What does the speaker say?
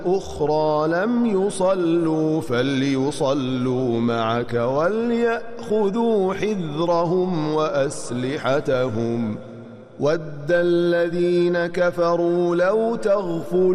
أخرى لم يصلوا فليصلوا معك وليأخذوا حذرهم وأسلحتهم ود الذين كفروا لو تغفلون